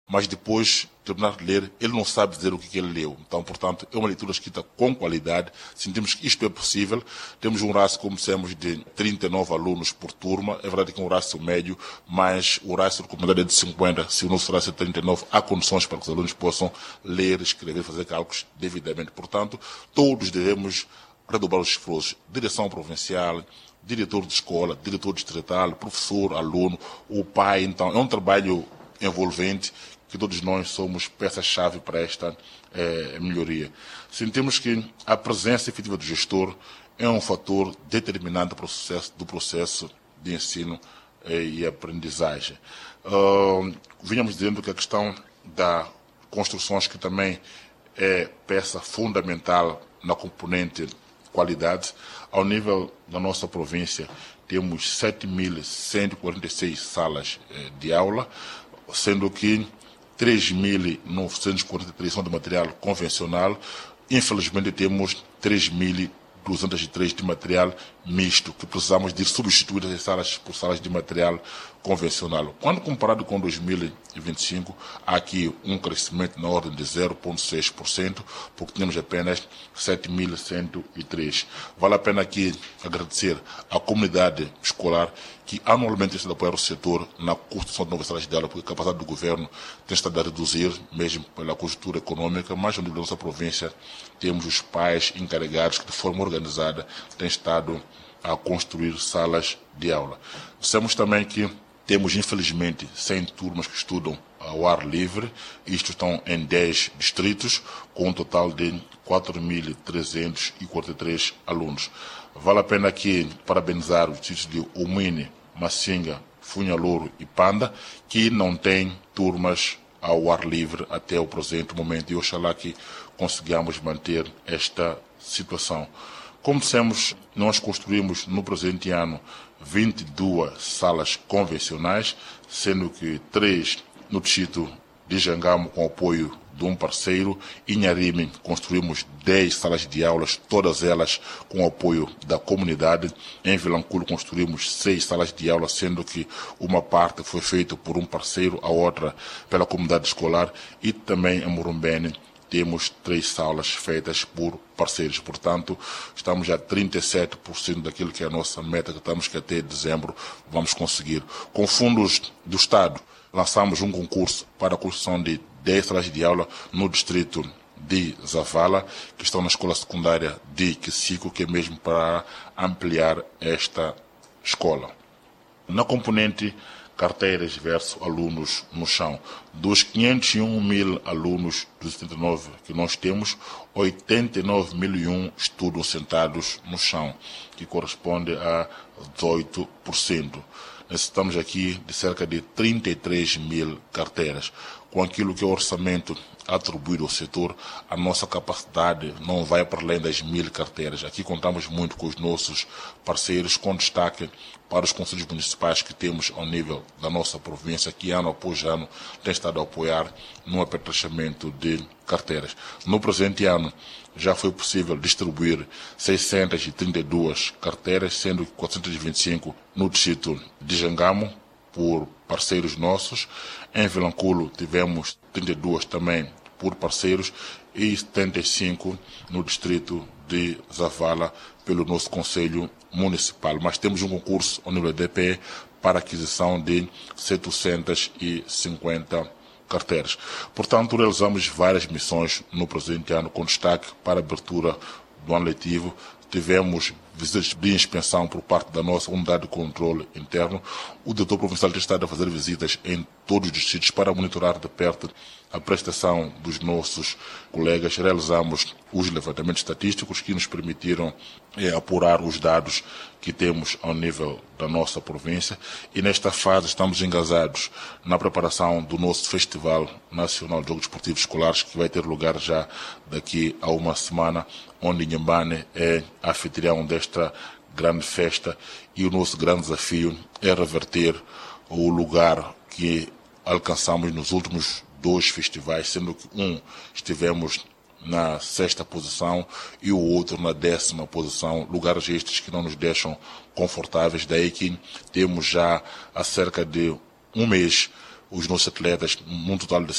mas depois de terminar de ler, ele não sabe dizer o que ele leu. Então, portanto, é uma leitura escrita com qualidade. Sentimos que isto é possível. Temos um rácio, como dissemos, de 39 alunos por turma. É verdade que é um rácio médio, mas o rácio recomendado é de 50. Se o nosso rácio é 39, há condições para que os alunos possam ler, escrever, fazer cálculos devidamente. Portanto, todos devemos redobrar os esforços. Direção provincial, diretor de escola, diretor distrital, professor, aluno, o pai. Então, é um trabalho envolvente que todos nós somos peça-chave para esta melhoria. Sentimos que a presença efetiva do gestor é um fator determinante para o sucesso do processo de ensino e aprendizagem. Vínhamos dizendo que a questão da construções, que também é peça fundamental na componente qualidade. Ao nível da nossa província, temos 7.146 salas de aula, sendo que 3.943 são de material convencional. Infelizmente, temos 3.203 de material misto, que precisamos de substituir as salas por salas de material convencional. Quando comparado com 2025, há aqui um crescimento na ordem de 0,6%, porque temos apenas 7.103. Vale a pena aqui agradecer à comunidade escolar que anualmente tem estado a apoiar o setor na construção de novas salas de aula, porque a capacidade do governo tem estado a reduzir, mesmo pela conjuntura econômica, mas no nível da nossa província temos os pais encarregados que de forma organizada têm estado a construir salas de aula. Dissemos também que temos, infelizmente, 100 turmas que estudam ao ar livre. Isto estão em 10 distritos, com um total de 4.343 alunos. Vale a pena aqui parabenizar os distritos de Umine, Massinga, Funhalouro e Panda, que não têm turmas ao ar livre até o presente momento, e oxalá que consigamos manter esta situação. Como dissemos, nós construímos no presente ano 22 salas convencionais, sendo que 3 no distrito de Jangamo com apoio de um parceiro. Em Nharime construímos 10 salas de aulas, todas elas com apoio da comunidade. Em Vilanculo construímos 6 salas de aula, sendo que uma parte foi feita por um parceiro, a outra pela comunidade escolar. E também em Murumbene temos 3 salas feitas por parceiros. Portanto, estamos a 37% daquilo que é a nossa meta, que estamos que até dezembro vamos conseguir. Com fundos do Estado, lançamos um concurso para a construção de 10 salas de aula no distrito de Zavala, que estão na escola secundária de Quesico, que é mesmo para ampliar esta escola. Na componente carteiras versus alunos no chão, dos 501 mil alunos dos 79 que nós temos, 89.001 estudam sentados no chão, que corresponde a 18%. Necessitamos aqui de cerca de 33 mil carteiras. Com aquilo que é o orçamento atribuído ao setor, a nossa capacidade não vai para além das 1.000 carteiras. Aqui contamos muito com os nossos parceiros, com destaque para os conselhos municipais que temos ao nível da nossa província, que ano após ano têm estado a apoiar no aperfeiçoamento de carteiras. No presente ano, já foi possível distribuir 632 carteiras, sendo 425 no distrito de Jangamo, por parceiros nossos. Em Vilanculo tivemos 32 também por parceiros e 75 no distrito de Zavala pelo nosso Conselho Municipal. Mas temos um concurso ao nível da DPE para aquisição de 750 carteiras. Portanto, realizamos várias missões no presente ano, com destaque para a abertura do ano letivo. Tivemos visitas de inspeção por parte da nossa unidade de controle interno. O diretor provincial tem estado a fazer visitas em todos os distritos para monitorar de perto a prestação dos nossos colegas. Realizamos os levantamentos estatísticos que nos permitiram apurar os dados que temos ao nível da nossa província, e nesta fase estamos engajados na preparação do nosso Festival Nacional de Jogos Desportivos Escolares, que vai ter lugar já daqui a uma semana, onde Inhambane é anfitrião desta grande festa, e o nosso grande desafio é reverter o lugar que alcançamos nos últimos 2 festivais, sendo que estivemos na 6ª posição e o outro na 10ª posição, lugares estes que não nos deixam confortáveis. Daí que temos já há cerca de um mês os nossos atletas, num total de